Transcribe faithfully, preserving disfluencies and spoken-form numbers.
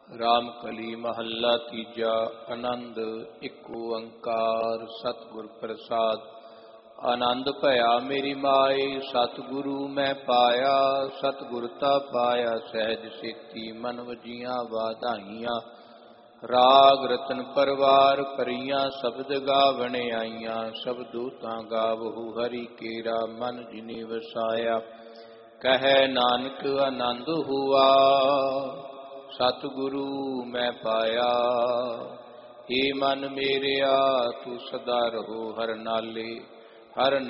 ਰਾਮ ਕਲੀ ਮਹੱਲਾ ਤੀਜਾ। ਆਨੰਦ ਇੱਕ ਓੰਕਾਰ ਸਤਿਗੁਰ ਪ੍ਰਸਾਦ। ਆਨੰਦ ਭਇਆ ਮੇਰੀ ਮਾਏ ਸਤਿਗੁਰੂ ਮੈਂ ਪਾਇਆ। ਸਤਿਗੁਰ ਤਾ ਪਾਇਆ ਸਹਿਜ ਸੇਤੀ ਮਨ ਵਜੀਆਂ ਵਾਧਾਈਆਂ। ਰਾਗ ਰਤਨ ਪਰਵਾਰ ਭਰੀਆਂ ਸ਼ਬਦ ਗਾਵਣ ਆਈਆਂ। ਸ਼ਬਦੋ ਤਾਂ ਗਾਵਹੁ ਹਰੀ ਕੇਰਾ ਮਨ ਜਿਨੇ ਵਸਾਇਆ। ਕਹੈ ਨਾਨਕ ਆਨੰਦ ਹੁਆ ਸਤਿਗੁਰੂ ਮੈਂ ਪਾਇਆ। ਏ ਮਨ ਮੇਰਿਆ ਤੂੰ ਸਦਾ ਰਹੋ ਹਰ ਨਾਲੇ। ਹਰ